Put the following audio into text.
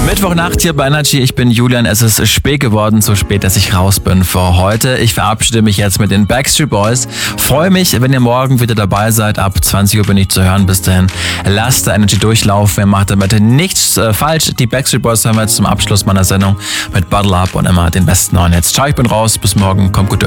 Mittwochnacht hier bei Energy. Ich bin Julian. Es ist spät geworden, so spät, dass ich raus bin für heute. Ich verabschiede mich jetzt mit den Backstreet Boys. Freue mich, wenn ihr morgen wieder dabei seid. Ab 20 Uhr bin ich zu hören. Bis dahin, lasst der Energy durchlaufen. Ihr macht damit nichts falsch. Die Backstreet Boys hören wir jetzt zum Abschluss meiner Sendung mit Bottle Up und immer den besten neuen Hits. Ciao, ich bin raus. Bis morgen. Kommt gut durch.